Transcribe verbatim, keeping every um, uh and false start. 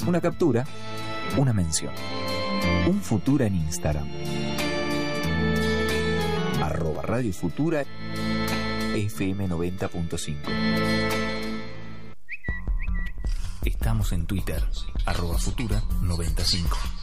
Una captura, una mención. Un Futura en Instagram. Arroba Radio Futura F M noventa punto cinco. Estamos en Twitter, arroba Futura noventa y cinco.